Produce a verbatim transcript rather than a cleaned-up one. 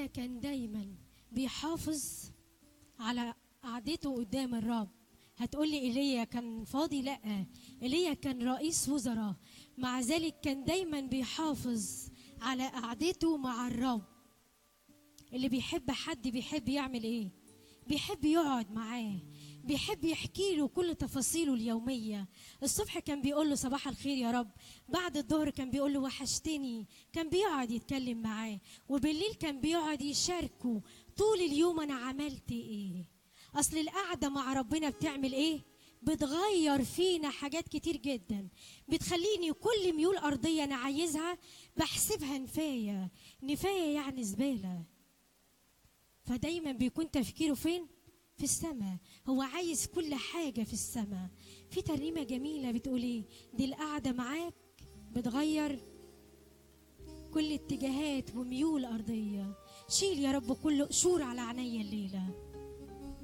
كان دايما بيحافظ على قعدته قدام الرب. هتقولي ايليا كان فاضي؟ لا، ايليا كان رئيس وزراء، مع ذلك كان دايما بيحافظ على قعدته مع الرب. اللي بيحب حد بيحب يعمل ايه؟ بيحب يقعد معاه، بيحب يحكي له كل تفاصيله اليومية. الصبح كان بيقول له صباح الخير يا رب، بعد الظهر كان بيقول له وحشتني، كان بيقعد يتكلم معاه، وبالليل كان بيقعد يشاركه طول اليوم انا عملت ايه. اصل القعدة مع ربنا بتعمل ايه؟ بتغير فينا حاجات كتير جدا، بتخليني كل ميول ارضية انا عايزها بحسبها نفاية. نفاية يعني زبالة. فدايما بيكون تفكيره فين؟ في السماء. هو عايز كل حاجة في السماء. في ترنيمة جميلة بتقول ايه؟ دي القعدة معاك بتغير كل اتجاهات وميول أرضية. شيل يا رب كل قشور على عينيا الليلة.